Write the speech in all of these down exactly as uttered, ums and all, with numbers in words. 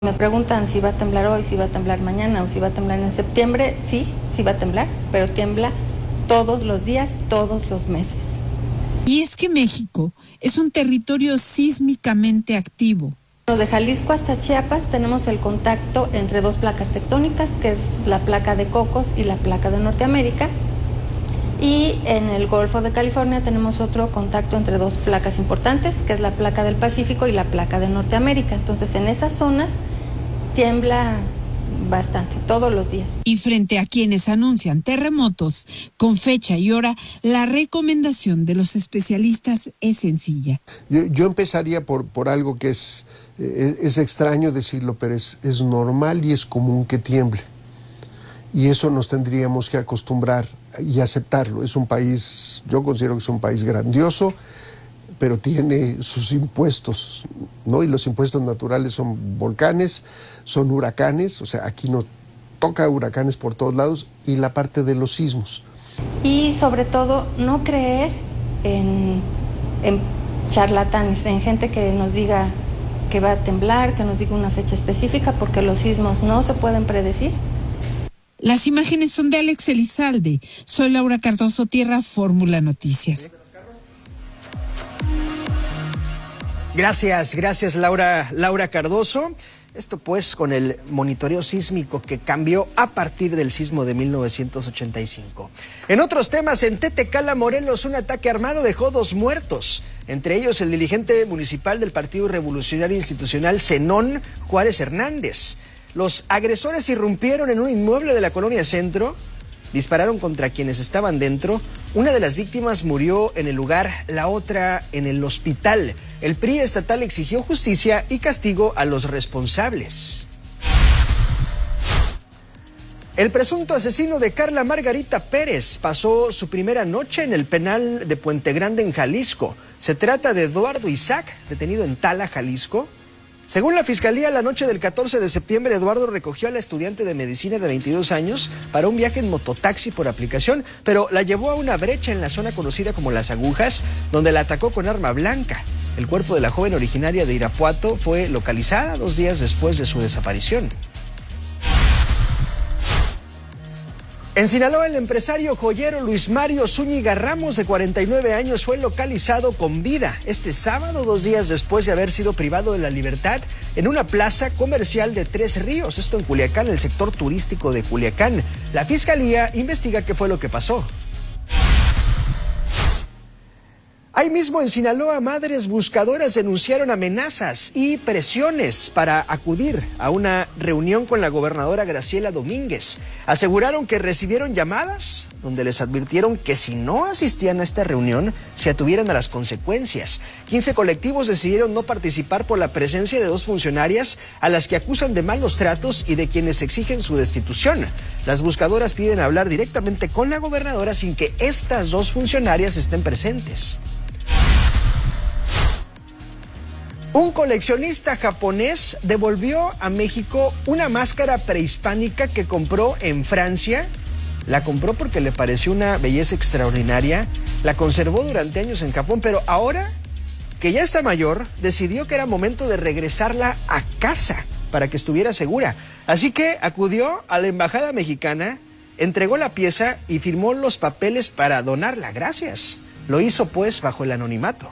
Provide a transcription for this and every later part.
Me preguntan si va a temblar hoy, si va a temblar mañana o si va a temblar en septiembre. Sí, sí va a temblar, pero tiembla todos los días, todos los meses. Y es que México es un territorio sísmicamente activo. De Jalisco hasta Chiapas tenemos el contacto entre dos placas tectónicas, que es la placa de Cocos y la placa de Norteamérica. Y en el Golfo de California tenemos otro contacto entre dos placas importantes, que es la placa del Pacífico y la placa de Norteamérica. Entonces, en esas zonas tiembla bastante, todos los días. Y frente a quienes anuncian terremotos con fecha y hora, la recomendación de los especialistas es sencilla. Yo, yo empezaría por, por algo que es, es, es extraño decirlo, pero es, es normal y es común que tiemble. Y eso nos tendríamos que acostumbrar y aceptarlo. Es un país, yo considero que es un país grandioso, pero tiene sus impuestos, ¿no? Y los impuestos naturales son volcanes, son huracanes, o sea, aquí nos toca huracanes por todos lados, y la parte de los sismos. Y sobre todo, no creer en, en charlatanes, en gente que nos diga que va a temblar, que nos diga una fecha específica, porque los sismos no se pueden predecir. Las imágenes son de Alex Elizalde. Soy Laura Cardoso, Tierra Fórmula Noticias. Gracias, gracias Laura, Laura Cardoso. Esto pues con el monitoreo sísmico que cambió a partir del sismo de mil novecientos ochenta y cinco. En otros temas, en Tetecala, Morelos, un ataque armado dejó dos muertos. Entre ellos el dirigente municipal del Partido Revolucionario Institucional, Zenón Juárez Hernández. Los agresores irrumpieron en un inmueble de la colonia Centro, dispararon contra quienes estaban dentro. Una de las víctimas murió en el lugar, la otra en el hospital. El P R I estatal exigió justicia y castigo a los responsables. El presunto asesino de Carla Margarita Pérez pasó su primera noche en el penal de Puente Grande en Jalisco. Se trata de Eduardo Isaac, detenido en Tala, Jalisco. Según la Fiscalía, la noche del catorce de septiembre, Eduardo recogió a la estudiante de medicina de veintidós años para un viaje en mototaxi por aplicación, pero la llevó a una brecha en la zona conocida como Las Agujas, donde la atacó con arma blanca. El cuerpo de la joven originaria de Irapuato fue localizada dos días después de su desaparición. En Sinaloa, el empresario joyero Luis Mario Zúñiga Ramos, de cuarenta y nueve años, fue localizado con vida este sábado, dos días después de haber sido privado de la libertad en una plaza comercial de Tres Ríos, esto en Culiacán, el sector turístico de Culiacán. La Fiscalía investiga qué fue lo que pasó. Ahí mismo en Sinaloa, madres buscadoras denunciaron amenazas y presiones para acudir a una reunión con la gobernadora Graciela Domínguez. Aseguraron que recibieron llamadas donde les advirtieron que si no asistían a esta reunión, se atuvieran a las consecuencias. quince colectivos decidieron no participar por la presencia de dos funcionarias a las que acusan de malos tratos y de quienes exigen su destitución. Las buscadoras piden hablar directamente con la gobernadora sin que estas dos funcionarias estén presentes. Un coleccionista japonés devolvió a México una máscara prehispánica que compró en Francia. La compró porque le pareció una belleza extraordinaria. La conservó durante años en Japón, pero ahora que ya está mayor, decidió que era momento de regresarla a casa para que estuviera segura. Así que acudió a la embajada mexicana, entregó la pieza y firmó los papeles para donarla. Gracias. Lo hizo pues bajo el anonimato.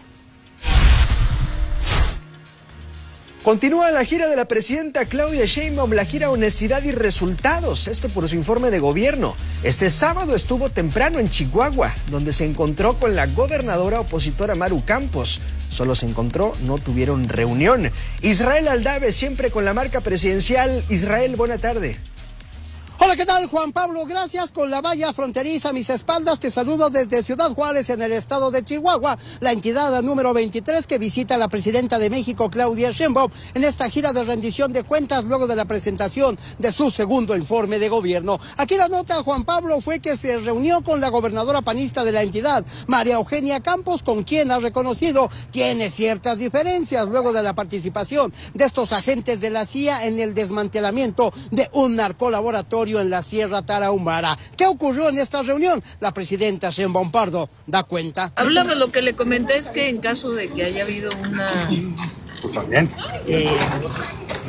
Continúa la gira de la presidenta Claudia Sheinbaum, la gira Honestidad y Resultados, esto por su informe de gobierno. Este sábado estuvo temprano en Chihuahua, donde se encontró con la gobernadora opositora Maru Campos. Solo se encontró, no tuvieron reunión. Israel Aldave, siempre con la marca presidencial. Israel, buena tarde. Hola, ¿qué tal, Juan Pablo? Gracias. Con la valla fronteriza a mis espaldas, te saludo desde Ciudad Juárez, en el estado de Chihuahua, la entidad número veintitrés que visita la presidenta de México, Claudia Sheinbaum, en esta gira de rendición de cuentas luego de la presentación de su segundo informe de gobierno. Aquí la nota, Juan Pablo, fue que se reunió con la gobernadora panista de la entidad, María Eugenia Campos, con quien ha reconocido tiene ciertas diferencias luego de la participación de estos agentes de la C I A en el desmantelamiento de un narcolaboratorio en la Sierra Tarahumara. ¿Qué ocurrió en esta reunión? La presidenta Sheinbaum Pardo da cuenta. Hablamos, lo que le comenté es que en caso de que haya habido una... Pues también. Eh,